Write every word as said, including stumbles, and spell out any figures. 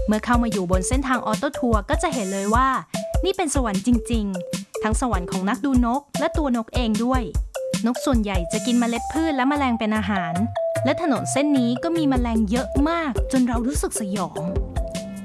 เมื่อเข้ามาอยู่บนเส้นทางออโต้ทัวร์ก็จะเห็นเลยว่านี่เป็นสวรรค์จริงๆทั้งสวรรค์ของนักดูนกและตัวนกเองด้วยนกส่วนใหญ่จะกินเมล็ดพืชและแมลงเป็นอาหารและถนนเส้นนี้ก็มีแมลงเยอะมากจนเรารู้สึกสยอง